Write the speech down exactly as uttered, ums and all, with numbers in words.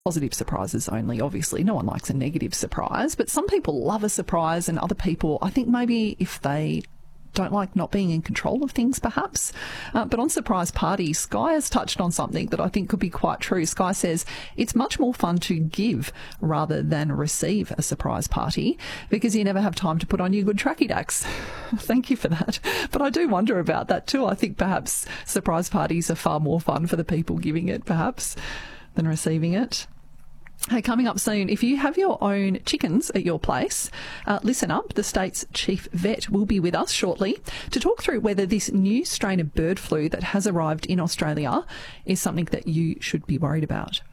positive surprises only, obviously. No one likes a negative surprise, but some people love a surprise, and other people, I think maybe if they don't like not being in control of things, perhaps. Uh, but on surprise parties, Sky has touched on something that I think could be quite true. Sky says it's much more fun to give rather than receive a surprise party because you never have time to put on your good tracky dacks. Thank you for that. But I do wonder about that too. I think perhaps surprise parties are far more fun for the people giving it, perhaps, than receiving it. Hey, coming up soon, if you have your own chickens at your place, uh, listen up. The state's chief vet will be with us shortly to talk through whether this new strain of bird flu that has arrived in Australia is something that you should be worried about.